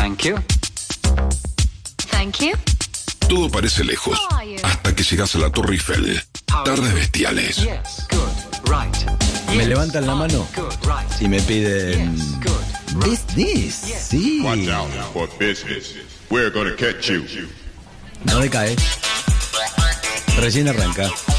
Thank you. Thank you. Todo parece lejos, hasta que llegas a la Torre Eiffel. Tardes bestiales. Yes, good, right. Me Yes, levantan la mano good, right. y me piden... Yes, good, right. Business, sí. Watch out for business. We're gonna catch you. No decae. Recién arranca.